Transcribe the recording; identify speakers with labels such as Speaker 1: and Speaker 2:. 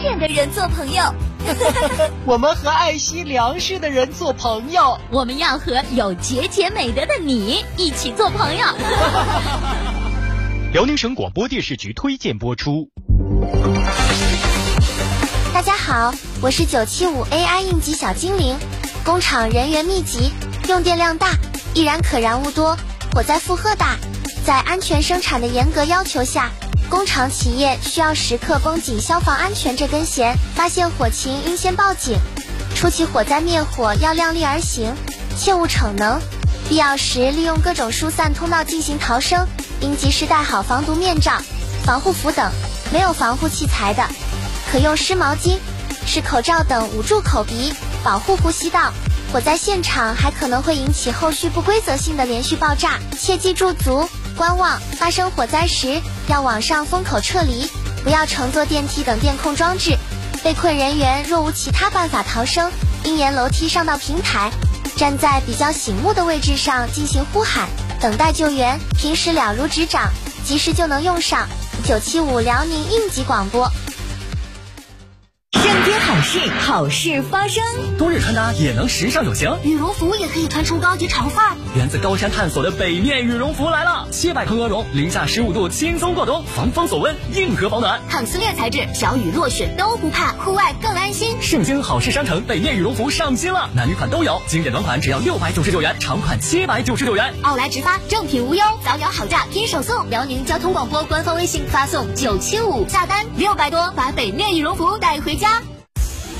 Speaker 1: 点的人做朋友。
Speaker 2: 我们和爱惜粮食的人做朋友。
Speaker 1: 我们要和有节俭美德的你一起做朋友。
Speaker 3: 辽宁省广播电视局推荐播出。
Speaker 4: 大家好，我是975 AI 应急小精灵。工厂人员密集，用电量大，易燃可燃物多，火灾负荷大。在安全生产的严格要求下，工厂企业需要时刻绷紧消防安全这根弦，发现火情应先报警。初期火灾灭火要量力而行，切勿逞能，必要时利用各种疏散通道进行逃生，应及时戴好防毒面罩、防护服等。没有防护器材的，可用湿毛巾、湿口罩等捂住口鼻，保护呼吸道。火灾现场还可能会引起后续不规则性的连续爆炸，切记驻足观望。发生火灾时，要往上封口撤离，不要乘坐电梯等电控装置。被困人员若无其他办法逃生，应沿楼梯上到平台，站在比较醒目的位置上进行呼喊，等待救援。平时了如指掌，及时就能用上。975辽宁应急广播。
Speaker 5: 身边好事，好事发生。
Speaker 6: 冬日穿搭也能时尚有型，
Speaker 7: 羽绒服也可以穿出高级潮范儿。
Speaker 6: 源自高山探索的北面羽绒服来了，700克鹅绒，零下15度，轻松过冬，防风锁温，硬核保暖，
Speaker 7: 抗撕裂材质，小雨落雪都不怕，户外更安心。
Speaker 6: 盛京好事商城北面羽绒服上新了，男女款都有，经典短款只要699元，长款799元。
Speaker 7: 奥莱直发，正品无忧，早鸟好价拼手送。辽宁交通广播官方微信发送975下单，600多，把北面羽绒服带回家。